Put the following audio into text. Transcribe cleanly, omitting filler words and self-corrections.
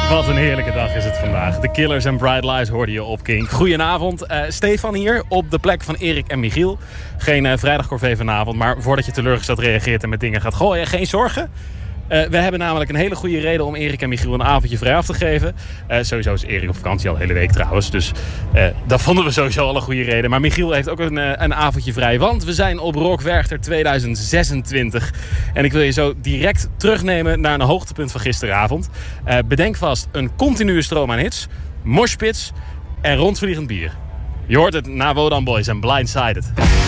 Wat een heerlijke dag is het vandaag. The Killers en Bright Lights hoorde je op Kink. Goedenavond, Stefan hier op de plek van Erik en Michiel. Geen vrijdagcorvée vanavond, maar voordat je teleurgesteld reageert en met dingen gaat gooien, geen zorgen. We hebben namelijk een hele goede reden om Erik en Michiel een avondje vrij af te geven. Sowieso is Erik op vakantie al de hele week trouwens. Dus dat vonden we sowieso al een goede reden. Maar Michiel heeft ook een avondje vrij. Want we zijn op Rock Werchter 2026. En ik wil je zo direct terugnemen naar een hoogtepunt van gisteravond. Bedenk vast, een continue stroom aan hits, moshpits en rondvliegend bier. Je hoort het na Wodan Boys en Blindsided.